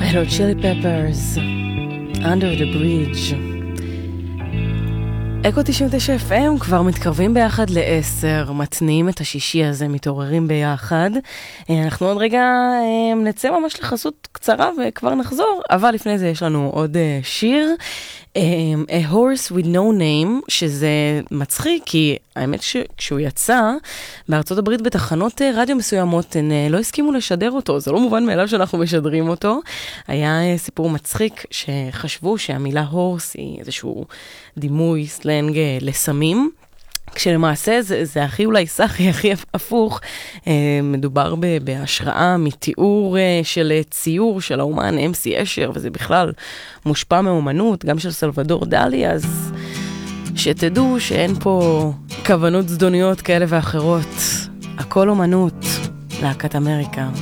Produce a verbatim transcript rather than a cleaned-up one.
אלו צ'ילי פפרס, Under the Bridge. אקו תשעים ותשע אף אם כבר מתקרבים ביחד לעשר, מתניעים את השישי הזה, מתעוררים ביחד. אנחנו עוד רגע נצא ממש לחסות קצרה וכבר נחזור, אבל לפני זה יש לנו עוד שיר, A Horse with No Name, שזה מצחיק, כי האמת שכשהוא יצא, בארצות הברית בתחנות רדיו מסוימות, הן לא הסכימו לשדר אותו, זה לא מובן מאליו שאנחנו משדרים אותו. היה סיפור מצחיק שחשבו שהמילה הורס היא איזשהו דימוי, סלנג לסמים, כשלמעשה זה, זה הכי אולי סחי, הכי הפוך. מדובר בהשראה מתיאור של ציור של האומן אם סי אשר, וזה בכלל מושפע מאומנות, גם של סלבדור דלי, אז שתדעו שאין פה כוונות זדוניות כאלה ואחרות. הכל אומנות, להקת אמריקה.